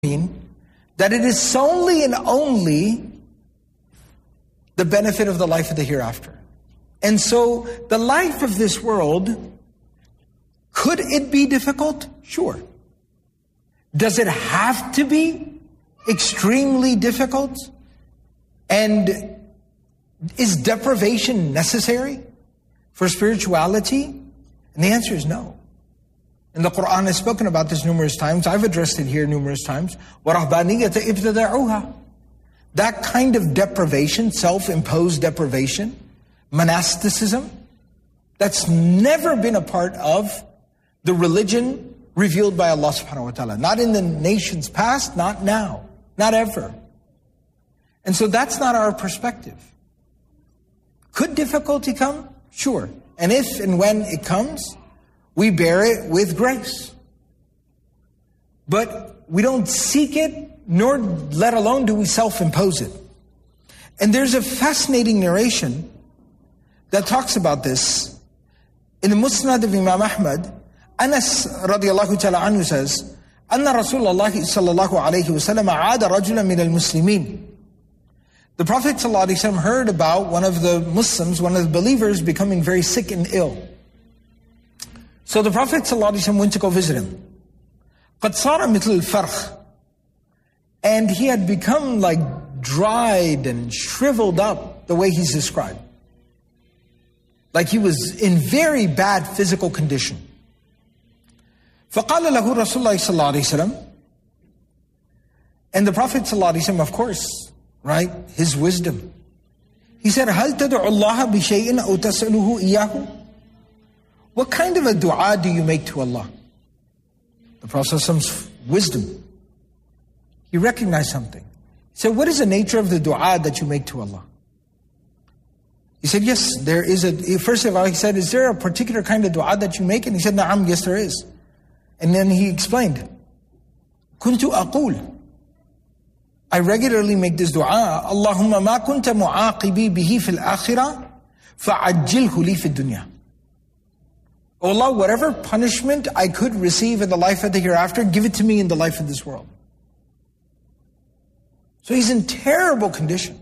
that it is solely and only the benefit of the life of the hereafter. And so the life of this world, could it be difficult? Sure. Does it have to be extremely difficult? And is deprivation necessary for spirituality? And the answer is no. And the Quran has spoken about this numerous times. I've addressed it here numerous times. وَرَهْبَانِيَّةَ ابْتَدَعُوهَا. That kind of deprivation, self-imposed deprivation, monasticism, that's never been a part of the religion revealed by Allah subhanahu wa ta'ala. Not in the nations past, not now, not ever. And so that's not our perspective. Could difficulty come? Sure. And if and when it comes, we bear it with grace. But we don't seek it, nor let alone do we self-impose it. And there's a fascinating narration that talks about this. In the Musnad of Imam Ahmad, Anas radiallahu ta'ala anhu says, أن رسول الله صلى الله عليه وسلم عاد رجلا من المسلمين. The Prophet ﷺ heard about one of the Muslims, one of the believers, becoming very sick and ill. So the Prophet ﷺ went to go visit him. قد صار مثل الفرخ. And he had become like dried and shriveled up the way he's described. Like he was in very bad physical condition. فقال له رسول الله صلى الله عليه وسلم. And the Prophet ﷺ, of course, right, his wisdom. He said, هل تدعو الله بشيء أو تسأله إياه? What kind of a dua do you make to Allah? The Prophet's wisdom. He recognized something. He said, what is the nature of the dua that you make to Allah? He said, yes, there is a... First of all, he said, is there a particular kind of dua that you make? And he said, na'am, yes, there is. And then he explained, كنت أقول, I regularly make this dua, Allahumma ma kunta mu'aqibi bihi fil akhirah, fa'ajjilhu li fid dunya. Oh Allah, whatever punishment I could receive in the life of the hereafter, give it to me in the life of this world. So he's in terrible condition.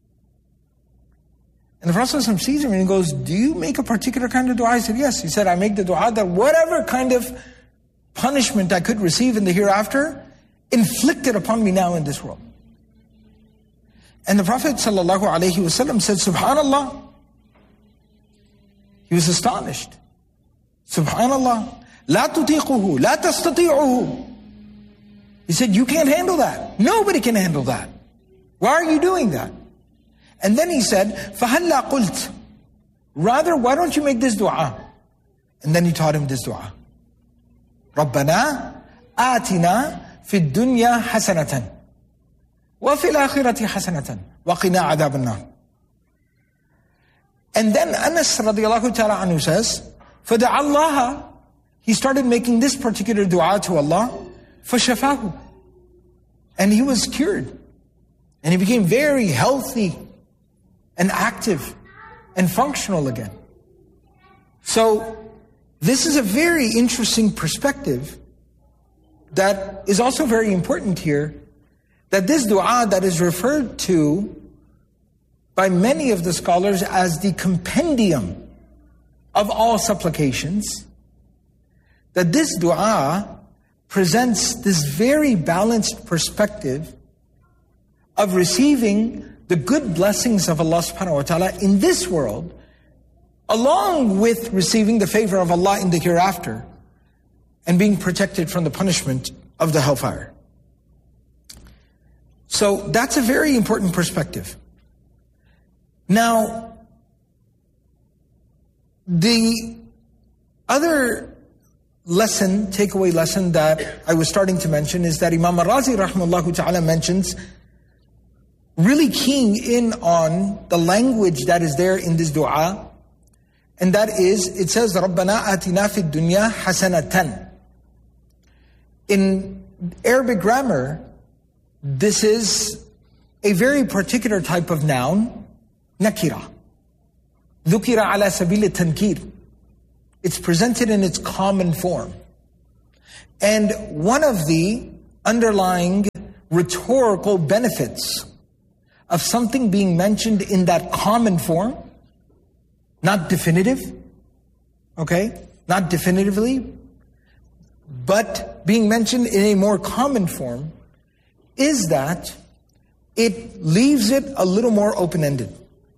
And the Prophet sees him and he goes, do you make a particular kind of dua? He said, yes. He said, I make the dua that whatever kind of punishment I could receive in the hereafter, inflicted upon me now in this world. And the Prophet ﷺ said, Subhanallah. He was astonished. Subhanallah. La tutiquhu, la tastati'uhu. He said, you can't handle that. Nobody can handle that. Why are you doing that? And then he said, فَهَلَّا قُلْتَ. Rather, why don't you make this dua? And then he taught him this dua. رَبَّنَا آتِنَا فِي الدُّنْيَا حَسَنَةً وَفِي الْآخِرَةِ حَسَنَةً وَقِنَا عَذَابَ النَّارِ. And then Anas radiallahu ta'ala anhu says, فَدَعَ اللَّهَ. He started making this particular dua to Allah, فَشَفَاهُ. And he was cured. And he became very healthy and active and functional again. So this is a very interesting perspective that is also very important here, that this dua that is referred to by many of the scholars as the compendium of all supplications, that this dua presents this very balanced perspective of receiving the good blessings of Allah subhanahu wa ta'ala in this world, along with receiving the favor of Allah in the hereafter and being protected from the punishment of the hellfire. So that's a very important perspective. Now, the other lesson, takeaway lesson that I was starting to mention is that Imam Al-Razi rahimahullah ta'ala mentions, really keying in on the language that is there in this dua, and that is, it says, رَبَّنَا آتِنَا فِي الدُّنْيَا حَسَنَةً. In Arabic grammar, this is a very particular type of noun, nakira. ذُكِرَ عَلَى سَبِيلِ التَّنْكِيرِ. It's presented in its common form. And one of the underlying rhetorical benefits of something being mentioned in that common form, not definitive, okay? Not definitively, but being mentioned in a more common form, is that it leaves it a little more open-ended.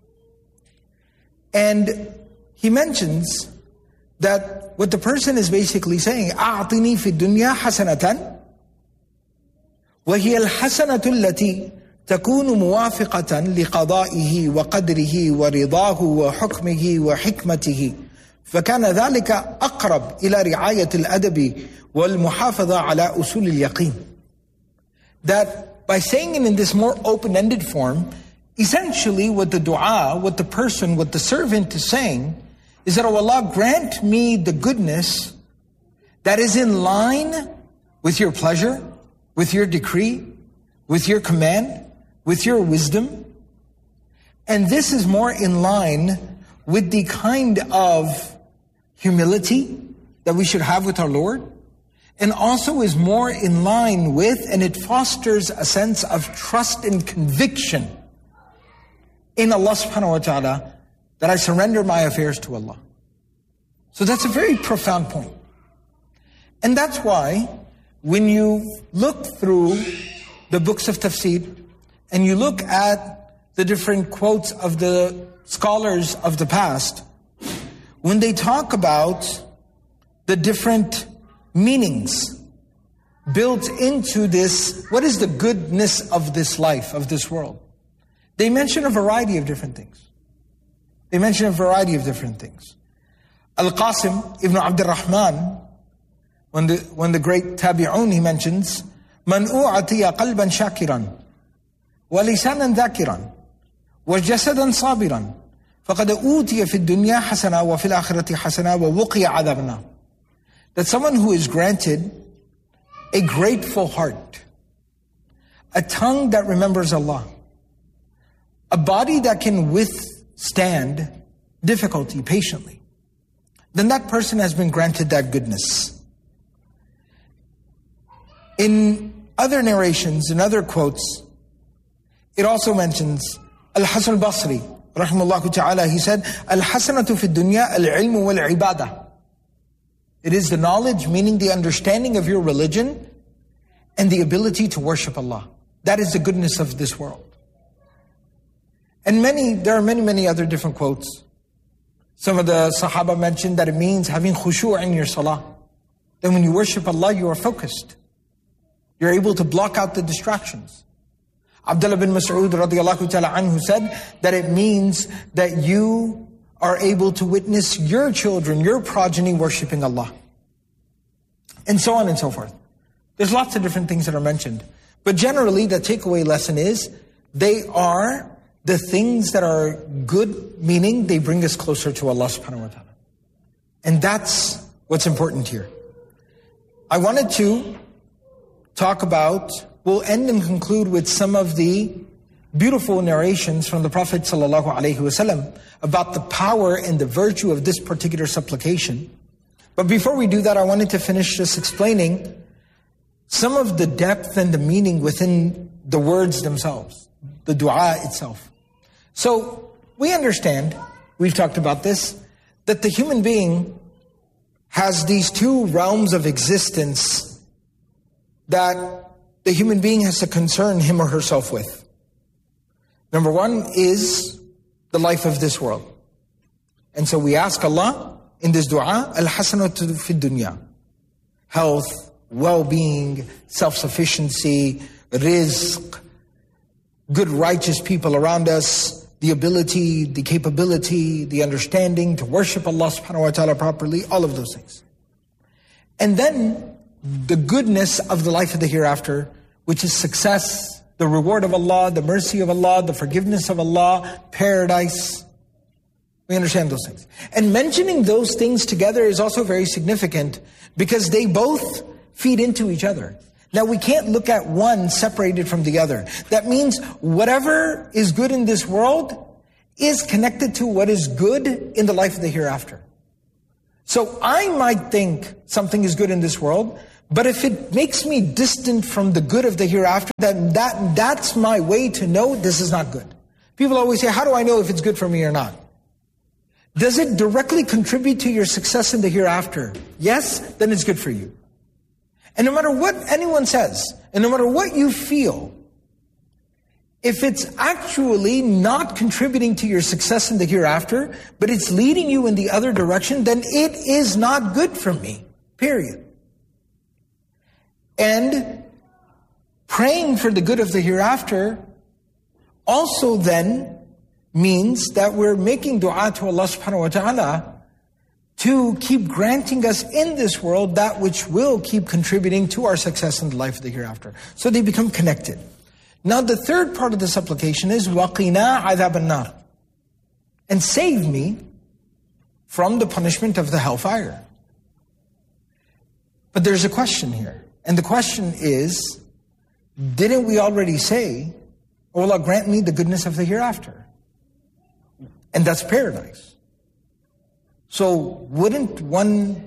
And he mentions that what the person is basically saying, أعطني في الدنيا حسنة وهي الحسنة التي تكون موافقة لقضائه وقدره ورضاه وحكمه وحكمته فكان ذلك أقرب إلى رعاية الأدب والمحافظة على أصول اليقين. That by saying it in this more open-ended form, essentially what the dua, what the person, what the servant is saying is that, oh Allah, grant me the goodness that is in line with your pleasure, with your decree, with your command, with your wisdom. And this is more in line with the kind of humility that we should have with our Lord, and also is more in line with, and it fosters a sense of trust and conviction in Allah subhanahu wa ta'ala, that I surrender my affairs to Allah. So that's a very profound point. And that's why when you look through the books of tafsir, and you look at the different quotes of the scholars of the past, when they talk about the different meanings built into this, what is the goodness of this life, of this world? They mention a variety of different things. Al-Qasim ibn Abdul Rahman, when the great tabi'un, he mentions, Man u'atiya qalban shakiran, wa lisanan dhakiran, wa jasadan sabiran, faqad utiya fi dunya hasana wa fil akhirati hasana wa wuqiya adhabna. That someone who is granted a grateful heart, a tongue that remembers Allah, a body that can withstand difficulty patiently, then that person has been granted that goodness. In other narrations, in other quotes, it also mentions Al-Hasan al-Basri, rahimahullah ta'ala, he said, Al-Hasanatu fi dunya al-ilmu wal-ibadah. It is the knowledge, meaning the understanding of your religion and the ability to worship Allah. That is the goodness of this world. And there are many other different quotes. Some of the Sahaba mentioned that it means having khushu' in your salah. Then when you worship Allah, you are focused. You're able to block out the distractions. Abdullah bin Mas'ud radiyallahu ta'ala anhu said that it means that you are able to witness your children, your progeny worshiping Allah. And so on and so forth. There's lots of different things that are mentioned. But generally, the takeaway lesson is, they are the things that are good, meaning they bring us closer to Allah subhanahu wa ta'ala. And that's what's important here. I wanted to talk about, we'll end and conclude with some of the beautiful narrations from the Prophet sallallahu alaihi wasallam about the power and the virtue of this particular supplication. But before we do that, I wanted to finish just explaining some of the depth and the meaning within the words themselves, the dua itself. So we understand, we've talked about this, that the human being has these two realms of existence that the human being has to concern him or herself with. Number one is the life of this world. And so we ask Allah in this dua, Al-Hasanatu fi dunya, health, well-being, self-sufficiency, rizq, good righteous people around us, the ability, the capability, the understanding to worship Allah subhanahu wa ta'ala properly, all of those things. And then the goodness of the life of the hereafter, which is success, the reward of Allah, the mercy of Allah, the forgiveness of Allah, paradise. We understand those things. And mentioning those things together is also very significant because they both feed into each other. Now we can't look at one separated from the other. That means whatever is good in this world is connected to what is good in the life of the hereafter. So I might think something is good in this world, But if it makes me distant from the good of the hereafter, then that's my way to know this is not good. People always say, how do I know if it's good for me or not? Does it directly contribute to your success in the hereafter? Yes, then it's good for you. And no matter what anyone says, and no matter what you feel, if it's actually not contributing to your success in the hereafter, but it's leading you in the other direction, then it is not good for me, period. And praying for the good of the hereafter also then means that we're making dua to Allah subhanahu wa ta'ala to keep granting us in this world that which will keep contributing to our success in the life of the hereafter. So they become connected. Now the third part of the supplication is وَقِنَا عَذَابَ النَّارِ, and save me from the punishment of the hellfire. But there's a question here. And the question is, didn't we already say, oh Allah, grant me the goodness of the hereafter? And that's paradise. So wouldn't one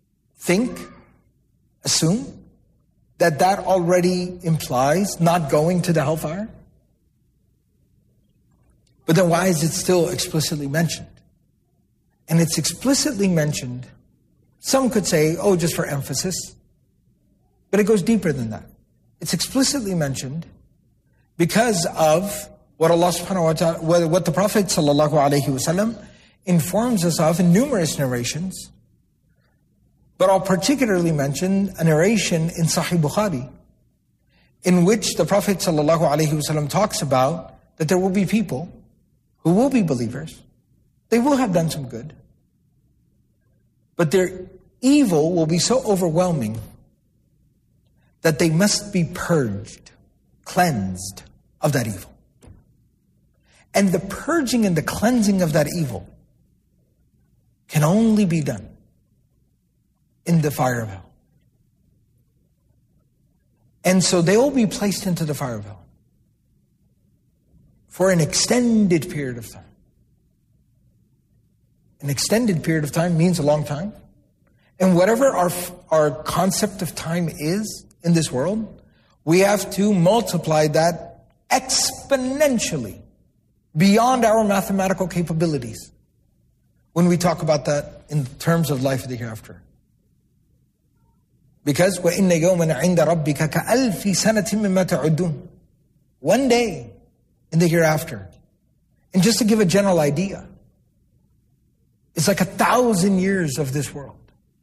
assume, that already implies not going to the hellfire? But then why is it still explicitly mentioned? And it's explicitly mentioned, some could say, oh, just for emphasis. But it goes deeper than that. It's explicitly mentioned because of what Allah subhanahu wa ta'ala, what the Prophet sallallahu alaihi wasallam informs us of in numerous narrations. But I'll particularly mention a narration in Sahih Bukhari, in which the Prophet sallallahu alaihi wasallam talks about that there will be people who will be believers. They will have done some good. But their evil will be so overwhelming that they must be purged, cleansed of that evil. And the purging and the cleansing of that evil can only be done in the fire of hell. And so they will be placed into the fire of hell for an extended period of time. An extended period of time means a long time. And whatever our concept of time is in this world, we have to multiply that exponentially beyond our mathematical capabilities when we talk about that in terms of life of the hereafter. Because وَإِنَّ يَوْمًا عِنْدَ رَبِّكَ كَأَلْفِ سَنَةٍ مِّمَّا تَعُدُّونَ. One day in the hereafter. And just to give a general idea, it's like 1,000 years of this world.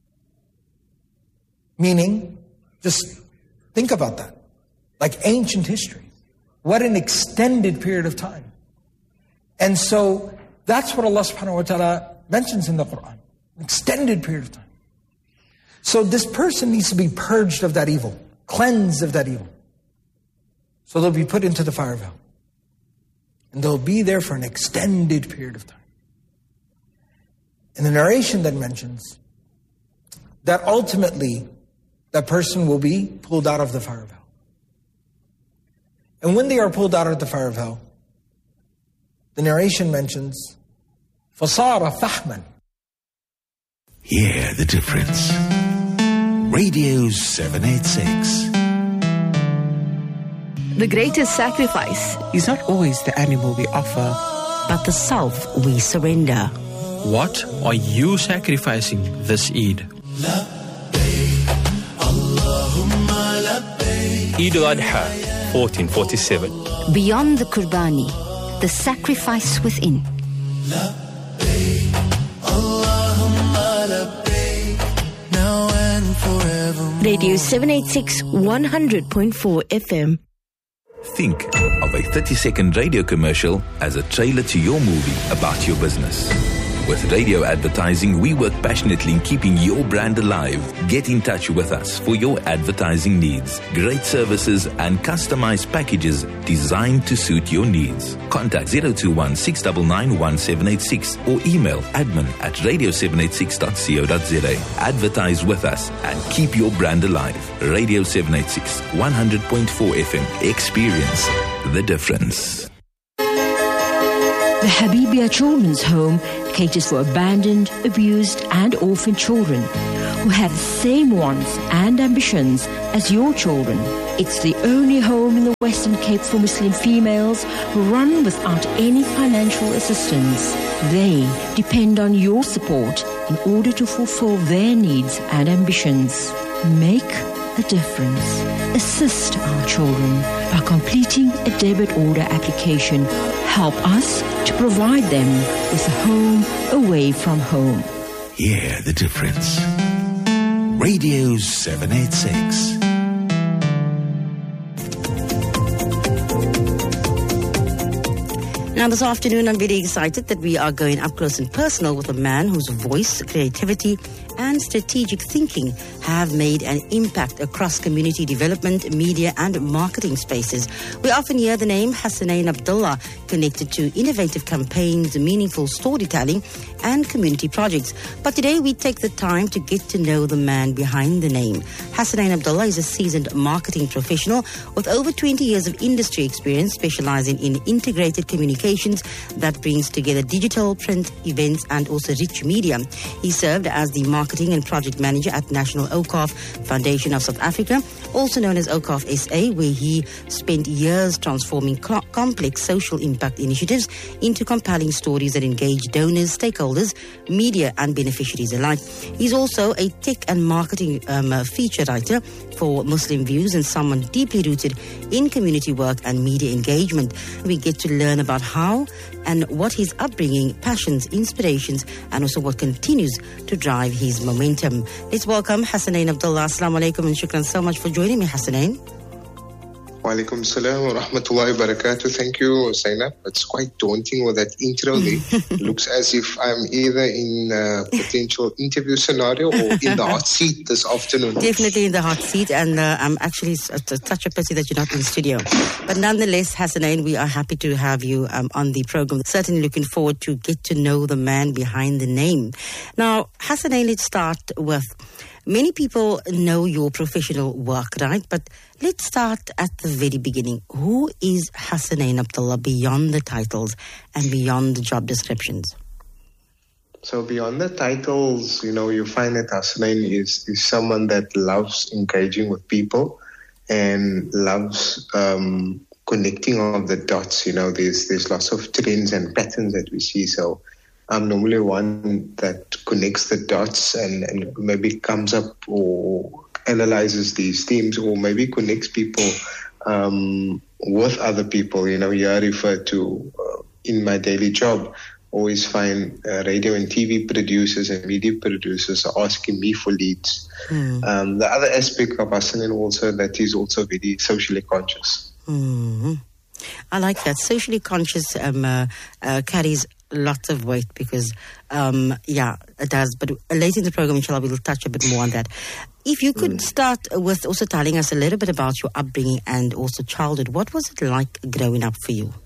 Meaning, just think about that. Like ancient history. What an extended period of time. And so, that's what Allah subhanahu wa ta'ala mentions in the Quran. An extended period of time. So this person needs to be purged of that evil, cleansed of that evil. So they'll be put into the fire of hell. And they'll be there for an extended period of time. And the narration then mentions that ultimately that person will be pulled out of the fire of hell. And when they are pulled out of the fire of hell, the narration mentions, فَصَارَ فَحْمًا. Hear the difference. Radio 786. The greatest sacrifice is not always the animal we offer, but the self we surrender. What are you sacrificing this Eid? Eid al-Adha, 1447. Beyond the Qurbani, the sacrifice within. Radio 786 100.4 FM. Think of a 30-second radio commercial as a trailer to your movie about your business. With radio advertising, we work passionately in keeping your brand alive. Get in touch with us for your advertising needs. Great services and customized packages designed to suit your needs. Contact 021-699-1786 or email admin@radio786.co.za. Advertise with us and keep your brand alive. Radio 786, 100.4 FM. Experience the difference. The Habibia Children's Home caters for abandoned, abused and orphaned children. who have the same wants and ambitions as your children. It's the only home in the Western Cape for Muslim females, run without any financial assistance. They depend on your support in order to fulfill their needs and ambitions. Make a difference. Assist our children by completing a debit order application. Help us to provide them with a home away from home. Hear the difference. Radio 786. Now this afternoon, I'm very excited that we are going up close and personal with a man whose voice, creativity and strategic thinking have made an impact across community development, media and marketing spaces. We often hear the name Hassanein Abdullah connected to innovative campaigns, meaningful storytelling and community projects. But today we take the time to get to know the man behind the name. Hassanein Abdullah is a seasoned marketing professional with over 20 years of industry experience, specializing in integrated communications that brings together digital, print, events and also rich media. He served as the marketing and project manager at National OCAF Foundation of South Africa, also known as OCAF SA, where he spent years transforming complex social impact initiatives into compelling stories that engage donors, stakeholders, media and beneficiaries alike. He's also a tech and marketing feature writer for Muslim Views and someone deeply rooted in community work and media engagement. We get to learn about how and what his upbringing, passions, inspirations and also what continues to drive his momentum. Let's welcome Hassanein Abdullah. Assalamu alaikum and shukran so much for joining me, Hassanein. Wa alaikum salam wa rahmatullahi wa barakatuh. Thank you, Zainab. It's quite daunting with that intro there. Looks as if I'm either in a potential interview scenario or in the hot seat this afternoon. Definitely in the hot seat, and I'm actually such a pity that you're not in studio. But nonetheless, Hassanein, we are happy to have you on the program. Certainly looking forward to get to know the man behind the name. Now, Hassanein, let's start with, many people know your professional work, right? But let's start at the very beginning. Who is Hassanein Abdullah beyond the titles and beyond the job descriptions? So beyond the titles, you find that Hassanein is someone that loves engaging with people and loves connecting all of the dots. There's lots of trends and patterns that we see. So I'm normally one that connects the dots and maybe comes up or analyzes these themes or maybe connects people with other people. Here I refer to in my daily job, always find radio and TV producers and media producers are asking me for leads. The other aspect of Hassanein also that he's also very socially conscious. Mm-hmm. I like that. Socially conscious carries lots of weight because, it does. But later in the program, inshallah, we'll touch a bit more on that. If you could start with also telling us a little bit about your upbringing and also childhood. What was it like growing up for you?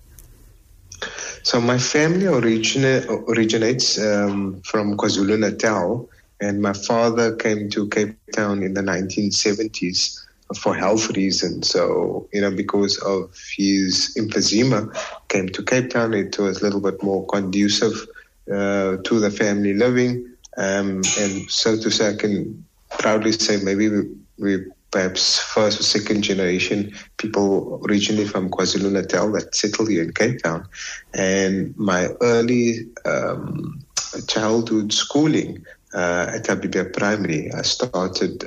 So my family originates from KwaZulu-Natal, and my father came to Cape Town in the 1970s for health reasons. So, because of his emphysema, came to Cape Town. It was a little bit more conducive to the family living. And so to say, I can proudly say maybe we perhaps first or second generation people originally from KwaZulu-Natal that settled here in Cape Town. And my early childhood schooling at Abibia Primary, I started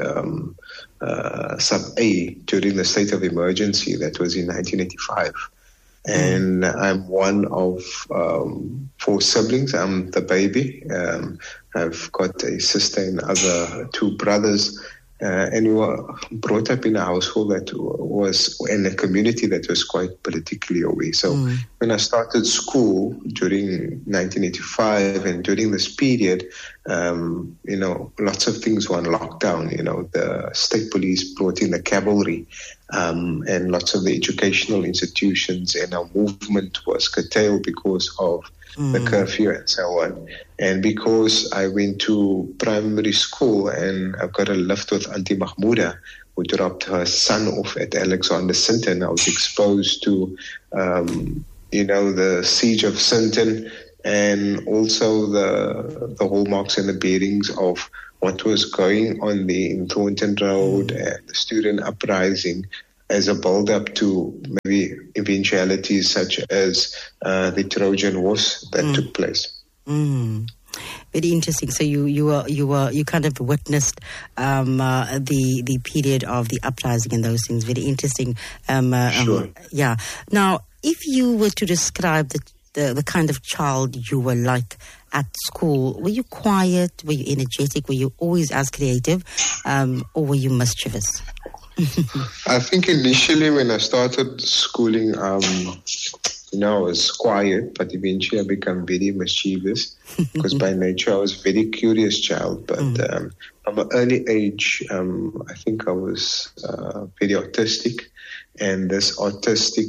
sub-A during the state of emergency. That was in 1985. And I'm one of 4 siblings. I'm the baby. I've got a sister and other 2 brothers. And we were brought up in a household that was in a community that was quite politically aware. So when I started school during 1985 and during this period, lots of things were on lockdown. The state police brought in the cavalry and lots of the educational institutions, and our movement was curtailed because of the curfew and so on. And because I went to primary school and I've got a lift with Auntie Mahmouda, who dropped her son off at Alexander Sinton, I was exposed to, the siege of Sinton and also the hallmarks and the bearings of what was going on there in Thornton Road and the student uprising as a build-up to maybe eventualities such as the Trojan Wars that took place. Very interesting. So you kind of witnessed the period of the uprising and those things. Very interesting. Sure. Yeah. Now, if you were to describe the kind of child you were like at school, were you quiet? Were you energetic? Were you always as creative? Or were you mischievous? I think initially when I started schooling, I was quiet, but eventually I became very mischievous because by nature I was a very curious child. But from an early age, I think I was very autistic, and this autistic,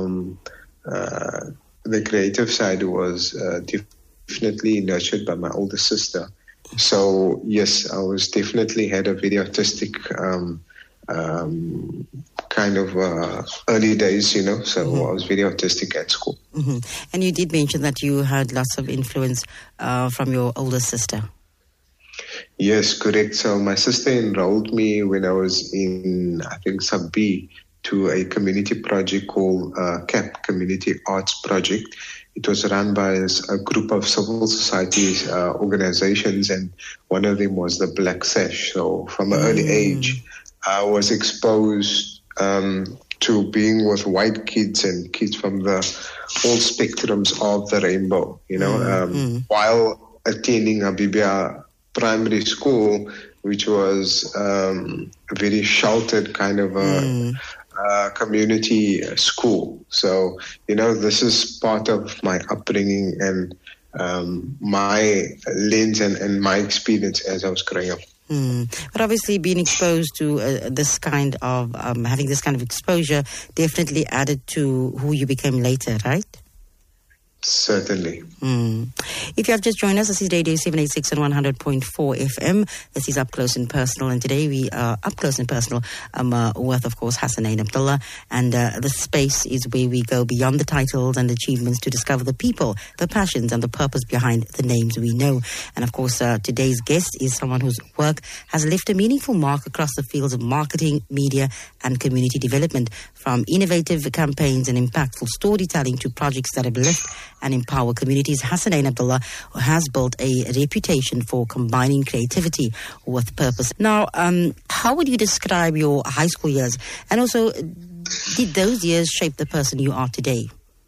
the creative side was definitely nurtured by my older sister. So yes, I was definitely had a very autistic kind of early days, so I was very autistic at school. And you did mention that you had lots of influence from your older sister. Yes, correct. So my sister enrolled me when I was in, I think, Sub B, to a community project called CAP, Community Arts Project. It was run by a group of civil society organizations, and one of them was the Black Sash. So from an early age, I was exposed to being with white kids and kids from all spectrums of the rainbow, while attending Abibia Primary School, which was a very sheltered kind of a community school. So, this is part of my upbringing and my lens and my experience as I was growing up. But obviously being exposed to this kind of, having this kind of exposure definitely added to who you became later, right? Certainly. If you have just joined us, this is Radio 786 and 100.4 FM. This is Up Close and Personal, and today we are Up Close and Personal with, of course, Hassanein Abdullah. And the space is where we go beyond the titles and achievements to discover the people, the passions and the purpose behind the names we know. And of course, today's guest is someone whose work has left a meaningful mark across the fields of marketing, media and community development, from innovative campaigns and impactful storytelling to projects that uplift and empower communities. Hassanein Abdullah has built a reputation for combining creativity with purpose. Now, how would you describe your high school years? And also, did those years shape the person you are today?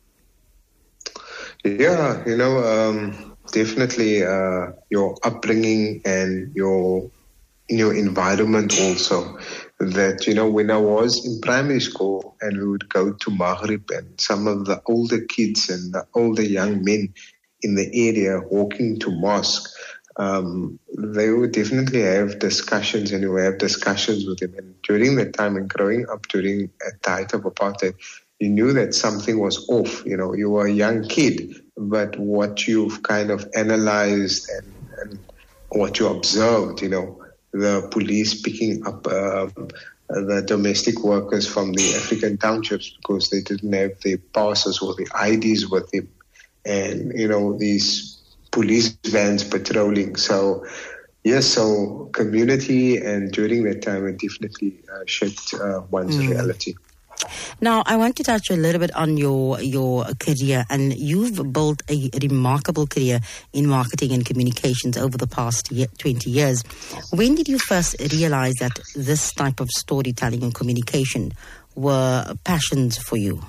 Yeah, definitely your upbringing and in your environment also. That, when I was in primary school and we would go to Maghrib, and some of the older kids and the older young men in the area walking to mosque, they would definitely have discussions, and we would have discussions with them. And during that time and growing up during a height of apartheid, you knew that something was off. You were a young kid, but what you've kind of analyzed and what you observed, the police picking up the domestic workers from the African townships because they didn't have their passes or the IDs with them. And, these police vans patrolling. So, yes, so community, and during that time it definitely shaped one's reality. Now, I want to touch a little bit on your career, and you've built a remarkable career in marketing and communications over the past 20 years. When did you first realize that this type of storytelling and communication were passions for you?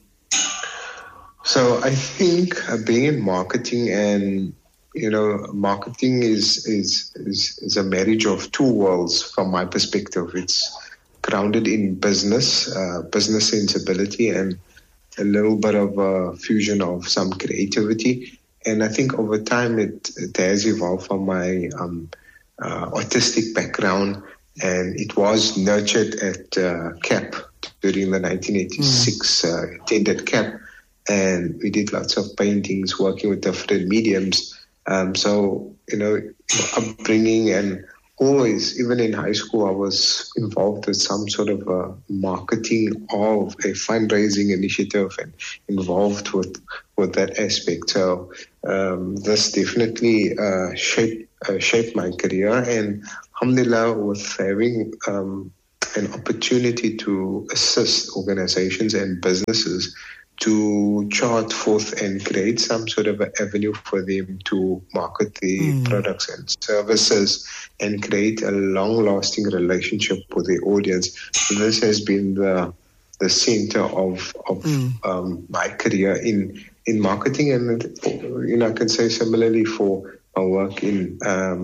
So I think being in marketing, and marketing is a marriage of two worlds from my perspective. It's grounded in business sensibility, and a little bit of a fusion of some creativity. And I think over time it has evolved from my artistic background, and it was nurtured at CAP during the 1986 attended CAP, and we did lots of paintings, working with different mediums. So, upbringing and always, even in high school, I was involved with some sort of a marketing of a fundraising initiative and involved with that aspect. So this definitely shaped my career, and alhamdulillah, with having an opportunity to assist organizations and businesses to chart forth and create some sort of an avenue for them to market the products and services and create a long-lasting relationship with the audience. This has been the center of my career in marketing, and I can say similarly for my work in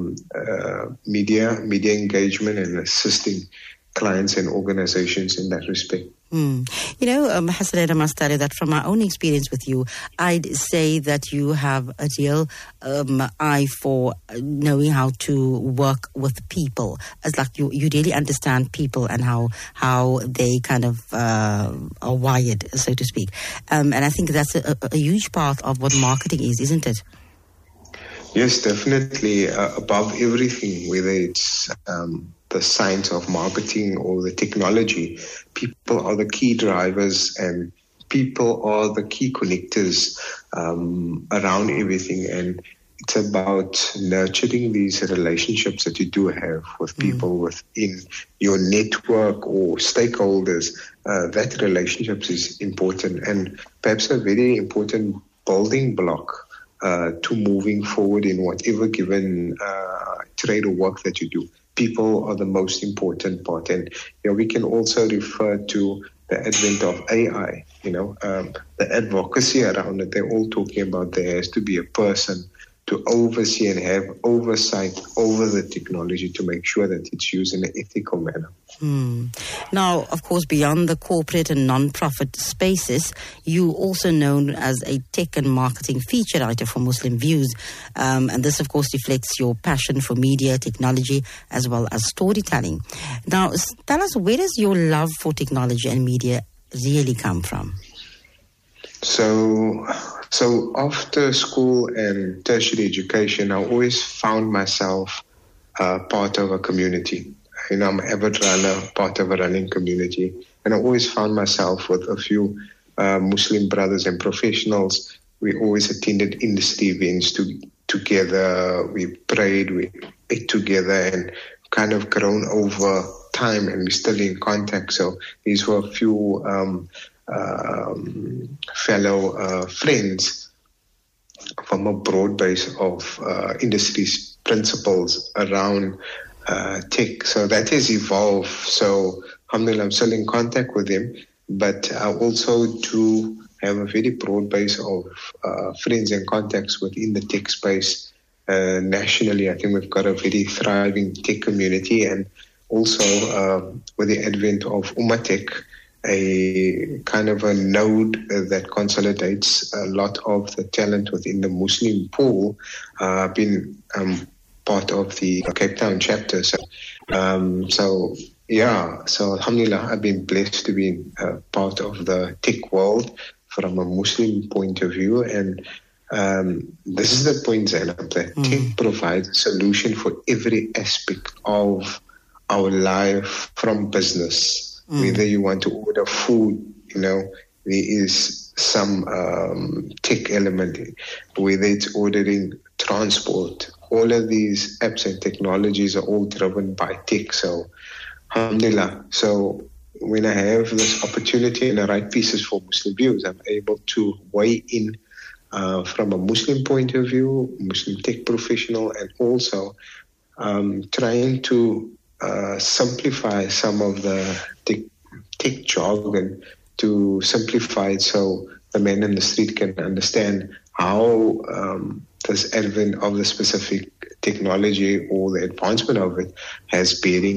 media engagement and assisting clients and organizations in that respect. Hassan Mastari, that from my own experience with you, I'd say that you have a real eye for knowing how to work with people. It's like you really understand people and how they kind of are wired, so to speak. And I think that's a huge part of what marketing is, isn't it? Yes, definitely. Above everything, whether it's the science of marketing or the technology, people are the key drivers and people are the key connectors around everything. And it's about nurturing these relationships that you do have with people within your network or stakeholders. That relationships is important and perhaps a very important building block to moving forward in whatever given trade or work that you do. People are the most important part. And we can also refer to the advent of AI, the advocacy around it. They're all talking about there has to be a person to oversee and have oversight over the technology to make sure that it's used in an ethical manner. Now, of course, beyond the corporate and non-profit spaces, you also known as a tech and marketing feature writer for Muslim Views. And this, of course, reflects your passion for media, technology, as well as storytelling. Now, tell us, where does your love for technology and media really come from? So after school and tertiary education, I always found myself part of a community. I'm an avid runner, part of a running community. And I always found myself with a few Muslim brothers and professionals. We always attended industry events together. We prayed, we ate together and kind of grown over time, and we're still in contact. So these were a few fellow friends from a broad base of industry principles around tech. So that has evolved. So alhamdulillah, I'm still in contact with them, but I also do have a very broad base of friends and contacts within the tech space nationally. I think we've got a very thriving tech community, and also with the advent of Ummatech, a kind of a node that consolidates a lot of the talent within the Muslim pool, been part of the Cape Town chapter. So alhamdulillah, I've been blessed to be part of the tech world from a Muslim point of view. And this is the point, Zainab, that tech provides a solution for every aspect of our life, from business. Whether you want to order food, there is some tech element. Whether it's ordering transport, all of these apps and technologies are all driven by tech. So, alhamdulillah. So, when I have this opportunity and I write pieces for Muslim Views, I'm able to weigh in from a Muslim point of view, Muslim tech professional, and also trying to simplify some of the tech jargon, to simplify it so the man in the street can understand how this advent of the specific technology or the advancement of it has bearing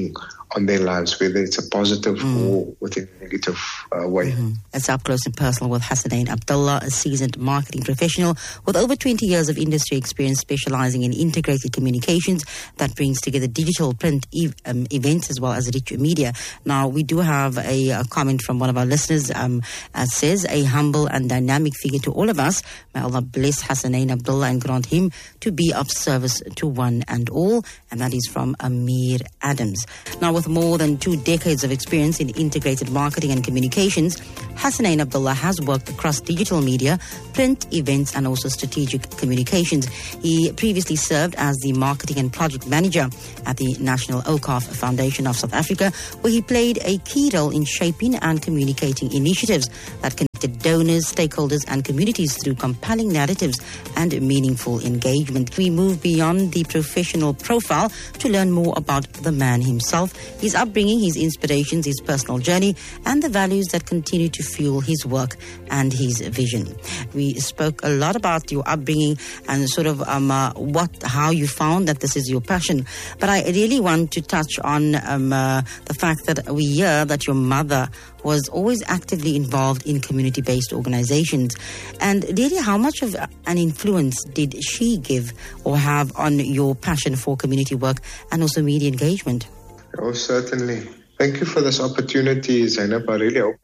on their lives, whether it's a positive or within a negative way. It's Up Close and Personal with Hassanein Abdullah, a seasoned marketing professional with over 20 years of industry experience specializing in integrated communications that brings together digital, print, events as well as rich media. Now, we do have a comment from one of our listeners says, a humble and dynamic figure to all of us. May Allah bless Hassanein Abdullah and grant him to be of service to one and all. And that is from Amir Adams. Now, with more than 2 decades of experience in integrated marketing and communications, Hassanein Abdullah has worked across digital media, print, events, and also strategic communications. He previously served as the marketing and project manager at the National Okaf Foundation of South Africa, where he played a key role in shaping and communicating initiatives that connected donors, stakeholders, and communities through compelling narratives and meaningful engagement. We move beyond the professional profile to learn more about the man himself, his upbringing, his inspirations, his personal journey, and the values that continue to fuel his work and his vision. We spoke a lot about your upbringing and sort of how you found that this is your passion. But I really want to touch on the fact that we hear that your mother was always actively involved in community-based organizations. And really, how much of an influence did she give or have on your passion for community work and also media engagement? Oh, certainly. Thank you for this opportunity, Zainab. I really hope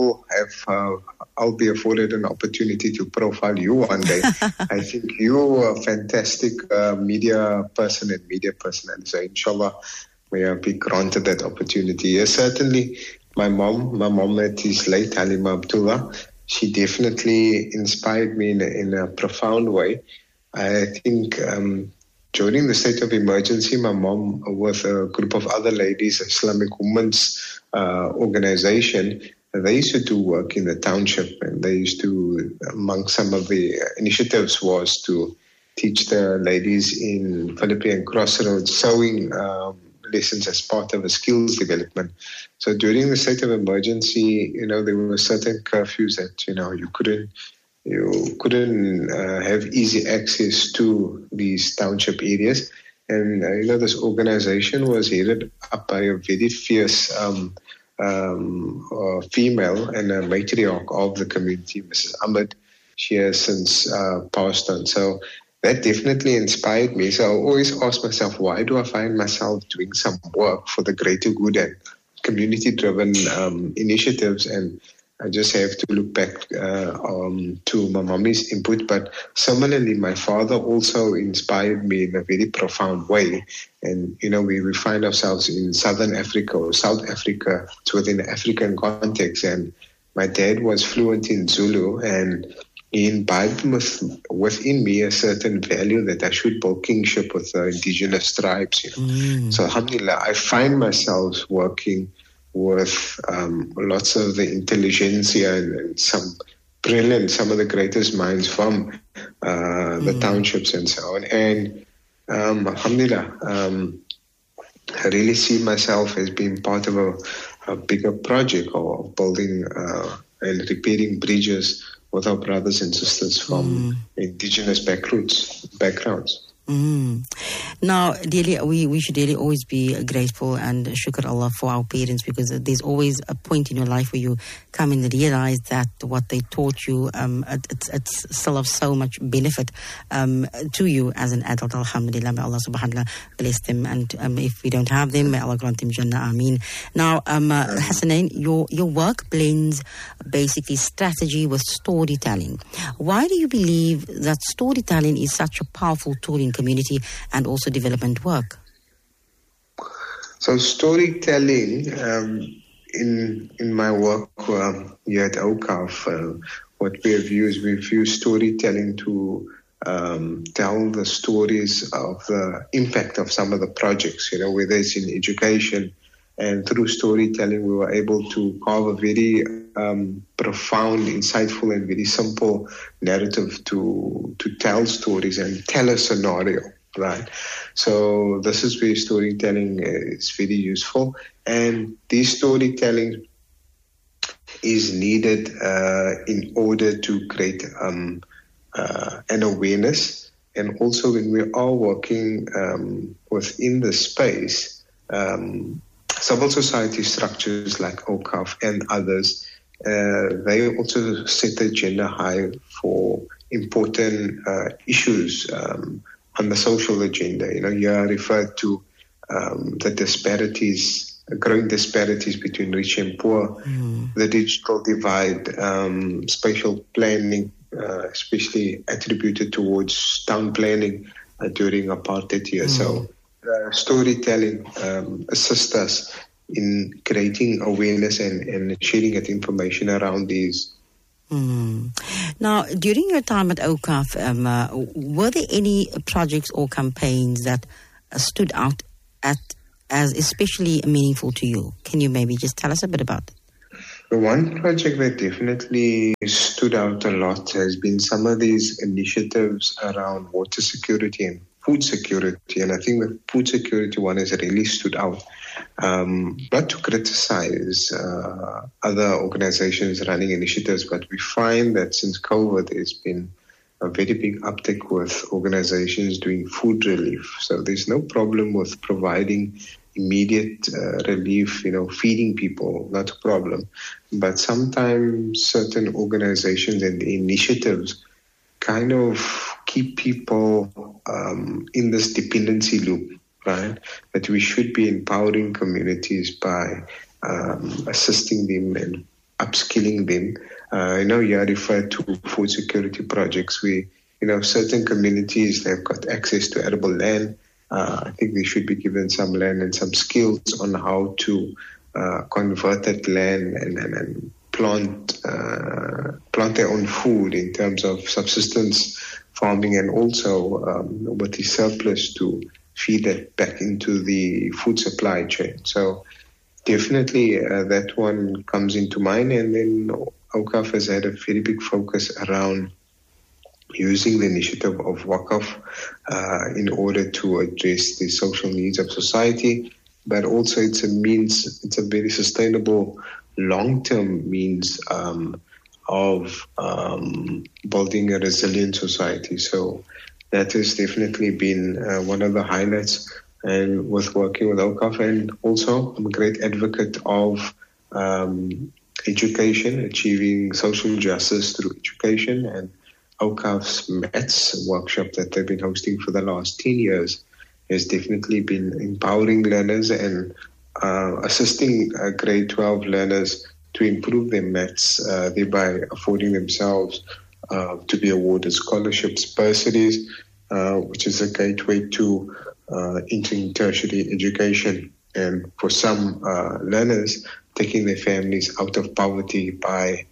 I'll be afforded an opportunity to profile you one day. I think you're a fantastic media person and media personality. So inshallah, may I be granted that opportunity. Yes, certainly. My mom that is late, Halima Abdullah, she definitely inspired me in a profound way. I think during the state of emergency, my mom, with a group of other ladies, Islamic Women's Organization, they used to do work in the township, and they used to, among some of the initiatives was to teach the ladies in Philippine Crossroads sewing lessons as part of a skills development. So during the state of emergency, there were certain curfews that, you couldn't have easy access to these township areas. And, this organization was headed up by a very fierce female and a matriarch of the community, Mrs. Ahmed. She has since passed on. So that definitely inspired me. So I always ask myself, why do I find myself doing some work for the greater good and community-driven initiatives? And I just have to look back to my mommy's input. But similarly, my father also inspired me in a very profound way. And, we find ourselves in Southern Africa or South Africa. It's within the African context. And my dad was fluent in Zulu, and he imbibed within me a certain value that I should build kingship with the indigenous tribes. So alhamdulillah, I find myself working with lots of the intelligentsia and some of the greatest minds from the townships and so on. And alhamdulillah, I really see myself as being part of a bigger project of building and repairing bridges with our brothers and sisters from indigenous backgrounds. Now, we should really always be grateful and shukr Allah for our parents, because there's always a point in your life where you come and realize that what they taught you, it's still of so much benefit to you as an adult. Alhamdulillah, may Allah subhanahu wa ta'ala bless them, and if we don't have them, may Allah grant them Jannah, Ameen. Now, Hassanein, your work blends basically strategy with storytelling. Why do you believe that storytelling is such a powerful tool in community and also development work? So storytelling, in my work here at OCAF, what we've used storytelling to tell the stories of the impact of some of the projects, whether it's in education. And through storytelling, we were able to carve a very profound, insightful, and very simple narrative to tell stories and tell a scenario, right? So this is where storytelling is very useful. And this storytelling is needed in order to create an awareness. And also when we are working within the space, civil society structures like OCAF and others, they also set the agenda high for important issues on the social agenda. You are referred to the disparities, growing disparities between rich and poor, the digital divide, spatial planning, especially attributed towards town planning during apartheid years. So storytelling assists us in creating awareness and sharing that information around these. Now, during your time at OCAF, were there any projects or campaigns that stood out as especially meaningful to you? Can you maybe just tell us a bit about it? The one project that definitely stood out a lot has been some of these initiatives around water security and food security. And I think the food security one has really stood out. Not to criticize other organizations running initiatives, but we find that since COVID, there's been a very big uptick with organizations doing food relief. So there's no problem with providing immediate relief, feeding people, not a problem. But sometimes certain organizations and initiatives kind of keep people in this dependency loop, right? That we should be empowering communities by assisting them and upskilling them. You are referred to food security projects where, certain communities, they've got access to arable land. I think they should be given some land and some skills on how to convert that land and plant their own food in terms of subsistence farming, and also with the surplus to feed that back into the food supply chain. So definitely that one comes into mind. And then OCAF has had a very big focus around using the initiative of WACAF in order to address the social needs of society, but also it's a very sustainable long-term means of building a resilient society. So that has definitely been one of the highlights, and with working with OCAF. And also I'm a great advocate of education, achieving social justice through education, and OCAF's Maths workshop that they've been hosting for the last 10 years has definitely been empowering learners and assisting grade 12 learners to improve their maths, thereby affording themselves to be awarded scholarships, bursaries, which is a gateway to entering tertiary education. And for some learners, taking their families out of poverty by,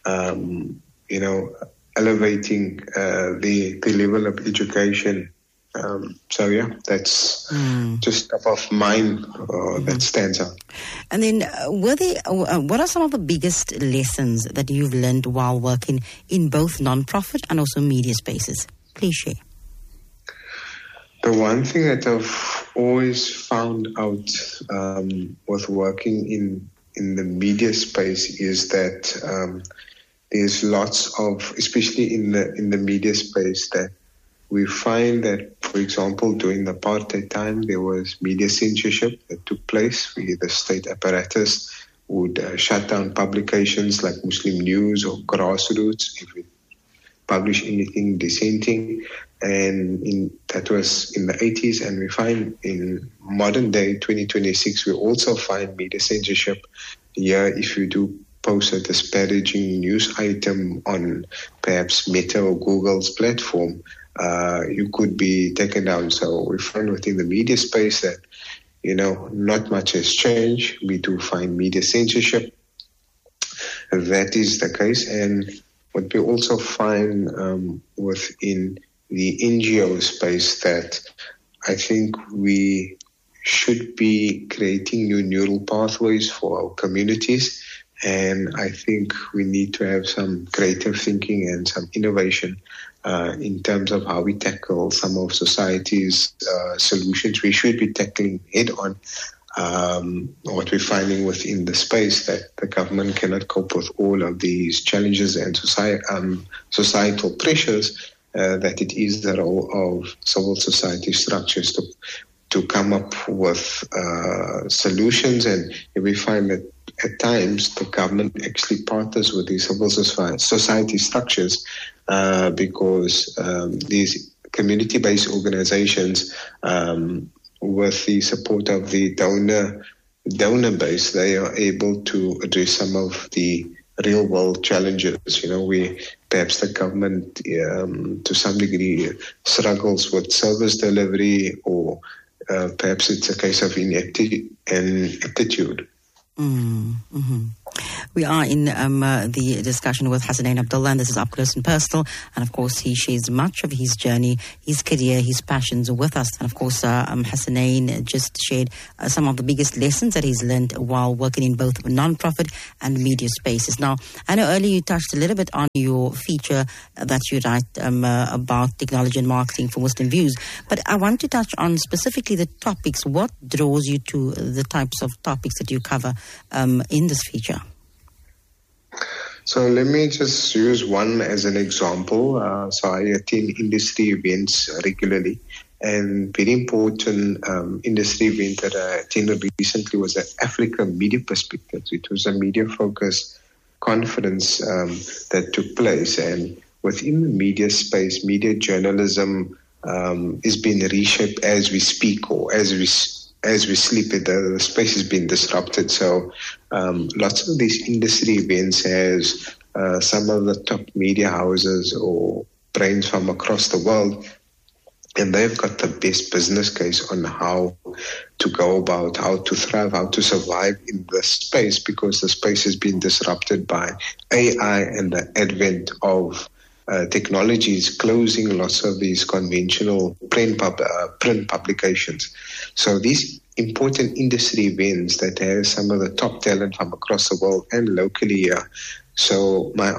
elevating the level of education. That's just top of mind that stands out. And then what are some of the biggest lessons that you've learned while working in both non-profit and also media spaces? Please share. The one thing that I've always found out with working in the media space is that there's lots of, especially in the media space, that we find that, for example, during the apartheid time, there was media censorship that took place where the state apparatus would shut down publications like Muslim News or Grassroots if it published anything dissenting. And that was in the 80s. And we find in modern day, 2026, we also find media censorship here. If you do post a disparaging news item on perhaps Meta or Google's platform, you could be taken down. So we find within the media space that, not much has changed. We do find media censorship. That is the case. And what we also find within the NGO space, that I think we should be creating new neural pathways for our communities. And I think we need to have some creative thinking and some innovation in terms of how we tackle some of society's solutions. We should be tackling head on what we're finding within the space, that the government cannot cope with all of these challenges and societal pressures, that it is the role of civil society structures come up with solutions, and we find that at times the government actually partners with these civil society structures because these community-based organizations, with the support of the donor base, they are able to address some of the real world challenges. Perhaps the government to some degree struggles with service delivery, or perhaps it's a case of ineptitude. Mm-hmm. We are in the discussion with Hassanein Abdullah, and this is Up Close and Personal. And of course, he shares much of his journey, his career, his passions with us. And of course, Hassanein just shared some of the biggest lessons that he's learned while working in both non-profit and media spaces. Now, I know earlier you touched a little bit on your feature that you write about technology and marketing for Muslim Views, but I want to touch on specifically the topics. What draws you to the types of topics that you cover in this feature? So let me just use one as an example. So I attend industry events regularly, and very important industry event that I attended recently was the Africa Media Perspectives. It was a media-focused conference that took place, and within the media space, media journalism is being reshaped as we speak, or as we sleep. The space has been disrupted. So lots of these industry events has some of the top media houses or brains from across the world, and they've got the best business case on how to go about, how to thrive, how to survive in this space, because the space has been disrupted by AI and the advent of technologies closing lots of these conventional print publications. So these important industry events that have some of the top talent from across the world and locally here. So my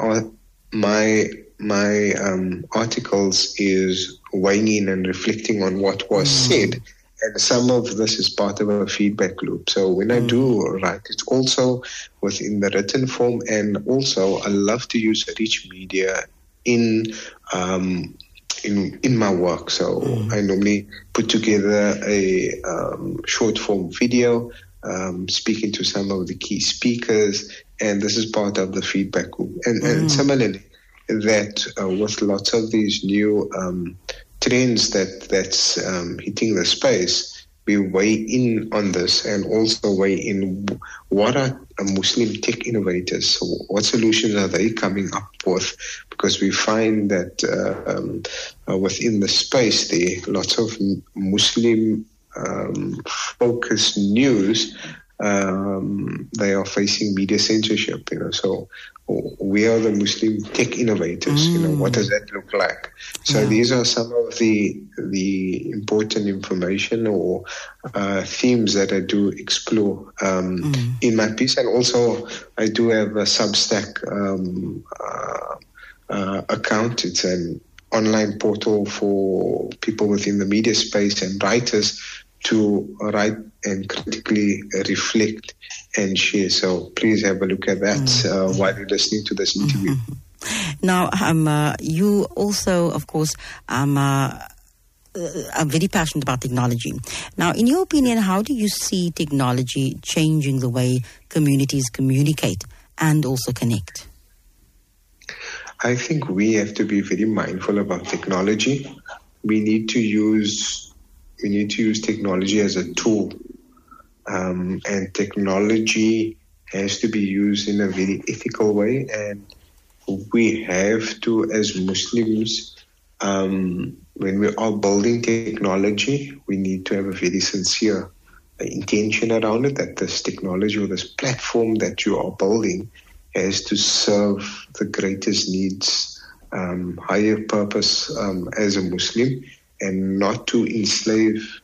articles is weighing in and reflecting on what was said. And some of this is part of a feedback loop. So when I do write, it's also within the written form, and also I love to use rich media in my work. So I normally put together a short form video, speaking to some of the key speakers, and this is part of the feedback loop. And similarly, that with lots of these new trends that's hitting the space, we weigh in on this and also weigh in what are Muslim tech innovators, so what solutions are they coming up with, because we find that within the space there lots of Muslim focused news, they are facing media censorship, so we are the Muslim tech innovators, what does that look like? So these are some of the important information or themes that I do explore in my piece. And also I do have a Substack account. It's an online portal for people within the media space and writers to write and critically reflect and share. So please have a look at that while you're listening to this interview. Now, you also, of course, are very passionate about technology. Now, in your opinion, how do you see technology changing the way communities communicate and also connect? I think we have to be very mindful about technology. We need to use technology as a tool. And technology has to be used in a very ethical way, and we have to, as Muslims, when we are building technology, we need to have a very sincere intention around it, that this technology or this platform that you are building has to serve the greatest needs, higher purpose as a Muslim, and not to enslave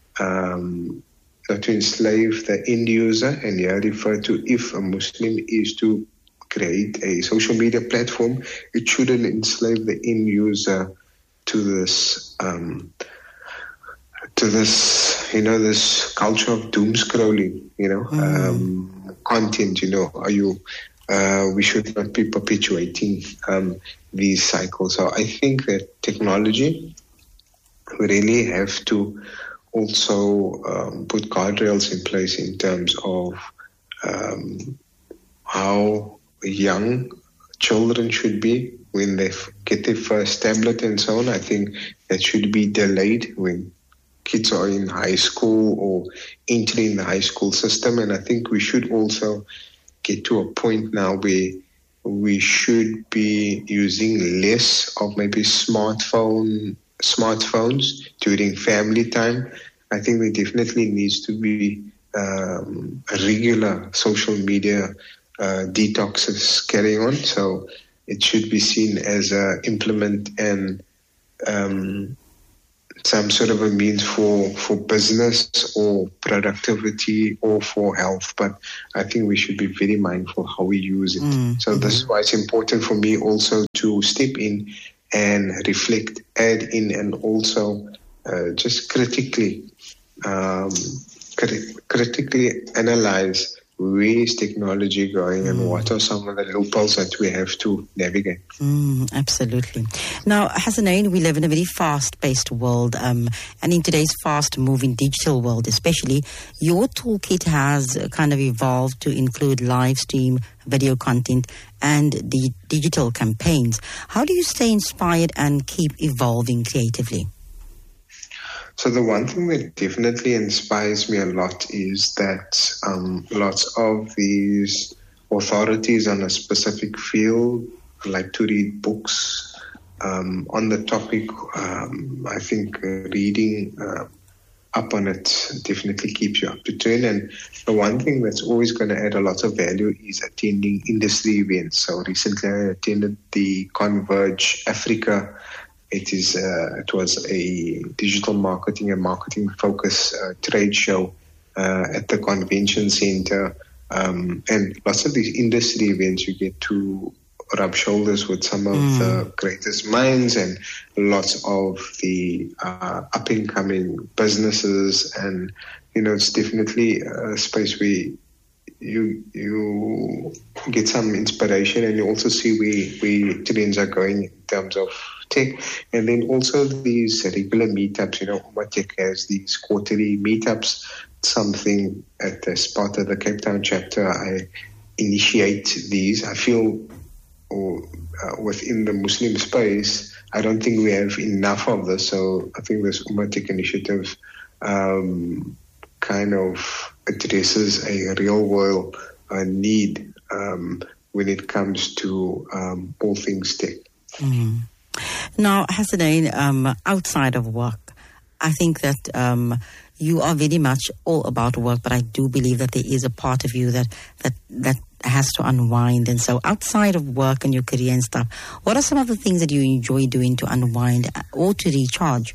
the end user. And here I refer to, if a Muslim is to create a social media platform, it shouldn't enslave the end user to this this culture of doom scrolling, content. We should not be perpetuating these cycles. So I think that technology, we really have to also put guardrails in place in terms of how young children should be when they get their first tablet and so on. I think that should be delayed when kids are in high school or entering the high school system. And I think we should also get to a point now where we should be using less of maybe smartphones during family time. I think there definitely needs to be regular social media detoxes carrying on. So it should be seen as a implement and some sort of a means for business or productivity or for health. But I think we should be very mindful how we use it. So this is why it's important for me also to step in and reflect, add in, and also just critically analyze where is technology going and what are some of the loopholes that we have to navigate. Absolutely. Now, Hassanein, we live in a very fast-paced world, and in today's fast-moving digital world especially, your toolkit has kind of evolved to include live stream, video content, and the digital campaigns. How do you stay inspired and keep evolving creatively? So the one thing that definitely inspires me a lot is that lots of these authorities on a specific field like to read books on the topic. I think reading up on it definitely keeps you up to date. And the one thing that's always going to add a lot of value is attending industry events. So recently I attended the Converge Africa. It was a digital marketing and marketing focus trade show at the convention center. And lots of these industry events, you get to rub shoulders with some of the greatest minds and lots of the up-and-coming businesses. And, it's definitely a space where you get some inspiration, and you also see where trends are going in terms of tech. And then also these regular meetups, Umatech has these quarterly meetups, something as part of the Cape Town chapter. I initiate these. I feel within the Muslim space, I don't think we have enough of this. So I think this Umatech initiative kind of addresses a real world need when it comes to all things tech. Now, Hassanein, outside of work, I think that you are very much all about work, but I do believe that there is a part of you that has to unwind. And so outside of work and your career and stuff, what are some of the things that you enjoy doing to unwind or to recharge?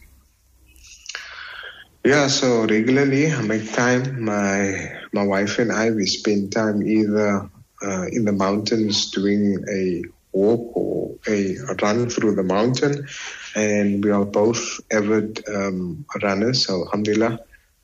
Yeah, so regularly I make time. My wife and I, we spend time either in the mountains doing a walk or a run through the mountain, and we are both avid runners. So alhamdulillah,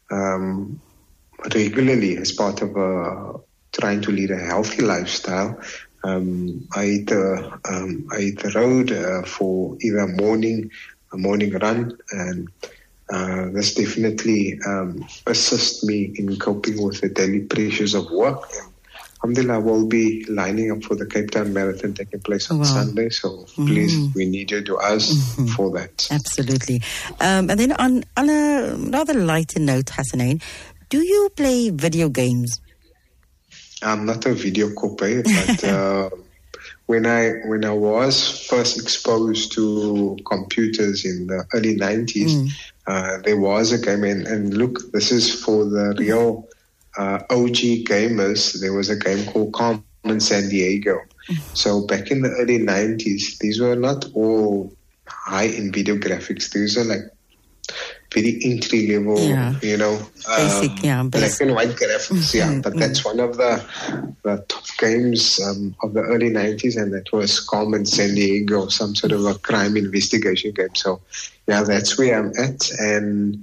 regularly as part of trying to lead a healthy lifestyle, I hit the road for either a morning run, and this definitely assists me in coping with the daily pressures of work. Alhamdulillah, we'll be lining up for the Cape Town Marathon taking place on Sunday. So please, we need your du'as for that. Absolutely. And then on a rather lighter note, Hassanein, do you play video games? I'm not a video coupe, but when I was first exposed to computers in the early 90s, there was a game, and look, this is for the real OG gamers. There was a game called Carmen San Diego. So back in the early 90s, these were not all high in video graphics. These are like very entry level, basic, black and white graphics. But that's one of the top games of the early 90s, and that was Carmen San Diego, some sort of a crime investigation game. So that's where I'm at. And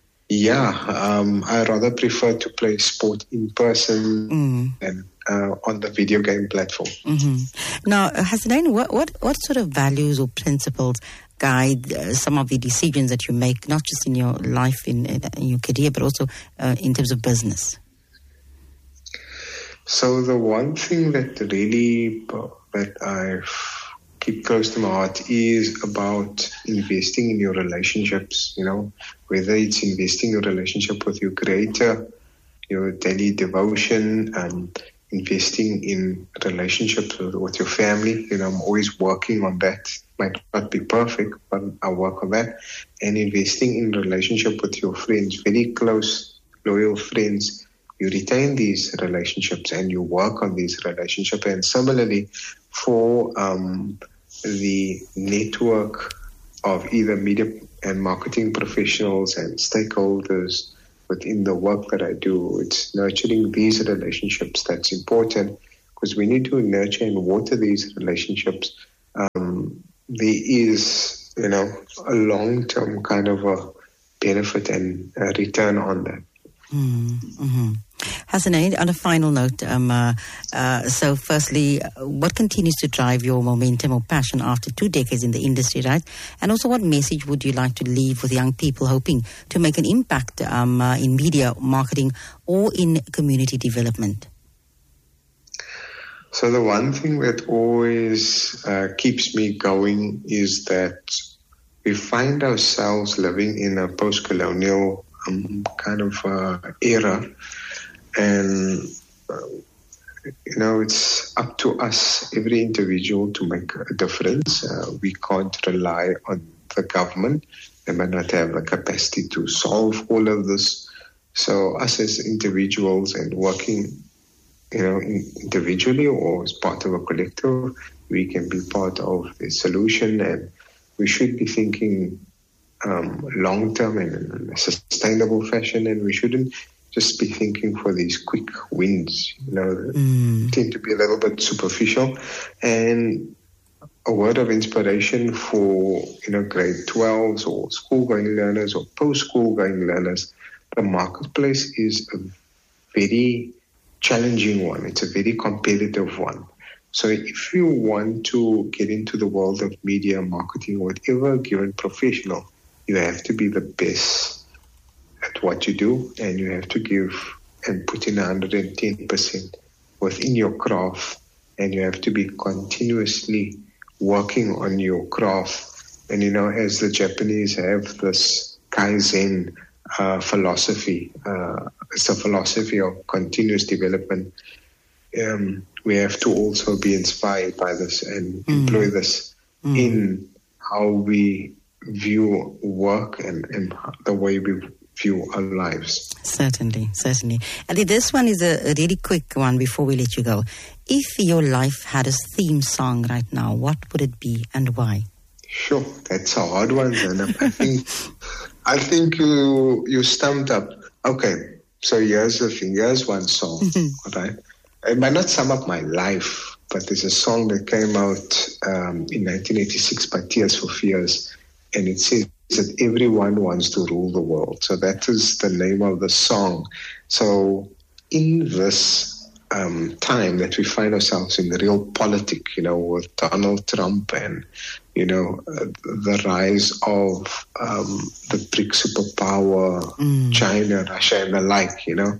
I rather prefer to play sport in person than on the video game platform. Now, Hassanein, what sort of values or principles guide some of the decisions that you make, not just in your life, in your career, but also in terms of business? So the one thing that really that I keep close to my heart is about investing in your relationships, whether it's investing your relationship with your Creator, your daily devotion, investing in relationships with your family. I'm always working on that. Might not be perfect, but I work on that. And investing in relationship with your friends, very close, loyal friends. You retain these relationships and you work on these relationships. And similarly, for the network of either media and marketing professionals and stakeholders within the work that I do, it's nurturing these relationships that's important, because when you do nurture and water these relationships, there is, a long-term kind of a benefit and a return on that. Mm-hmm. Hassanein, on a final note, so firstly, what continues to drive your momentum or passion after 2 decades in the industry, right? And also, what message would you like to leave with young people hoping to make an impact in media, marketing, or in community development? So the one thing that always keeps me going is that we find ourselves living in a post-colonial kind of era, and it's up to us, every individual, to make a difference. We can't rely on the government. They might not have the capacity to solve all of this. So us as individuals and working, individually or as part of a collective, we can be part of the solution, and we should be thinking long-term and in a sustainable fashion, and we shouldn't just be thinking for these quick wins, tend to be a little bit superficial. And a word of inspiration for, grade 12s or school-going learners or post-school-going learners, the marketplace is a very challenging one. It's a very competitive one. So if you want to get into the world of media, marketing, whatever given professional, you have to be the best at what you do, and you have to give and put in 110% within your craft, and you have to be continuously working on your craft. And, as the Japanese have this Kaizen philosophy, it's a philosophy of continuous development. We have to also be inspired by this and employ this in how we view work and the way we view our lives. Certainly. And this one is a really quick one before we let you go. If your life had a theme song right now, what would it be and why? Sure, that's a hard one, Zainab. I think you stumped up. Okay, so here's the thing. Here's one song, all right? It might not sum up my life, but there's a song that came out in 1986 by Tears for Fears, and it says that everyone wants to rule the world. So that is the name of the song. So in this time that we find ourselves in, the real politic, with Donald Trump and, the rise of the BRICS superpower, China, Russia, and the like, there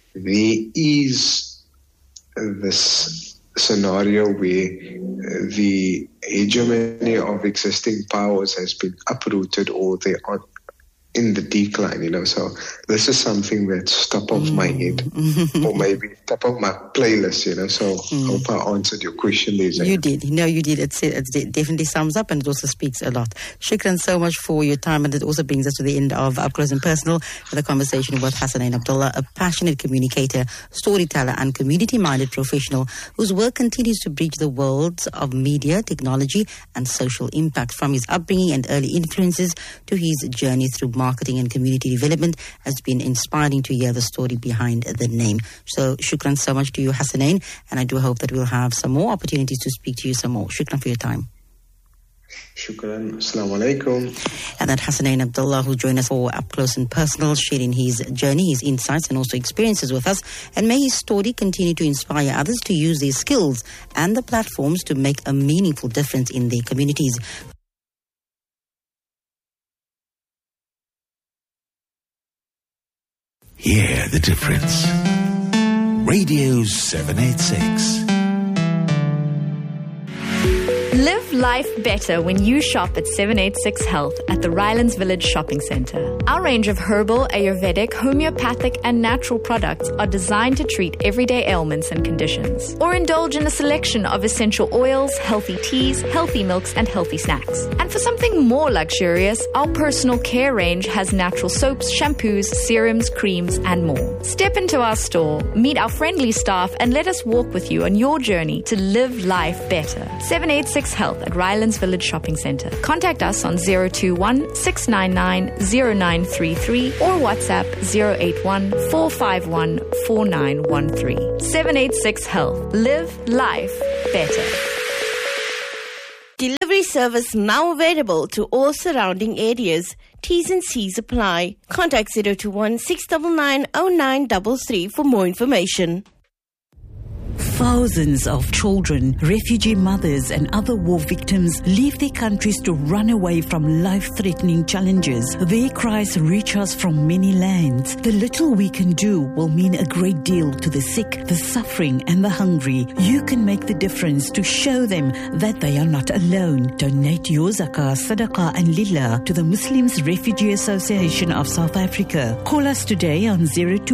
is this scenario where the hegemony of existing powers has been uprooted, or they are in the decline, so this is something that's top of my head, or maybe top of my playlist, so I hope I answered your question there. You did. You did. It definitely sums up, and it also speaks a lot. Shukran so much for your time, and it also brings us to the end of Up Close and Personal with a conversation with Hassanein Abdullah, a passionate communicator, storyteller, and community-minded professional whose work continues to bridge the worlds of media, technology, and social impact. From his upbringing and early influences to his journey through marketing and community development, has been inspiring to hear the story behind the name. So shukran so much to you, Hassanein, and I do hope that we'll have some more opportunities to speak to you some more. Shukran for your time. Shukran. Assalamu alaikum. And that Hassanein Abdullah, who joined us for Up Close and Personal, sharing his journey, his insights, and also experiences with us. And may his story continue to inspire others to use their skills and the platforms to make a meaningful difference in their communities. hear the difference. Radio 786. Live life better when you shop at 786 Health at the Rylands Village Shopping Centre. Our range of herbal, Ayurvedic, homeopathic and natural products are designed to treat everyday ailments and conditions. Or indulge in a selection of essential oils, healthy teas, healthy milks and healthy snacks. And for something more luxurious, our personal care range has natural soaps, shampoos, serums, creams and more. Step into our store, meet our friendly staff and let us walk with you on your journey to live life better. 786 Health at Rylands Village Shopping Centre. Contact us on 021 699 0933 or WhatsApp 081 451 4913. 786 Health. Live life better. Delivery service now available to all surrounding areas. T's and C's apply. Contact 021 699 0933 for more information. Thousands of children, refugee mothers and other war victims leave their countries to run away from life-threatening challenges. Their cries reach us from many lands. The little we can do will mean a great deal to the sick, the suffering and the hungry. You can make the difference to show them that they are not alone. Donate your zakah, sadaqah and lillah to the Muslims Refugee Association of South Africa. Call us today on 02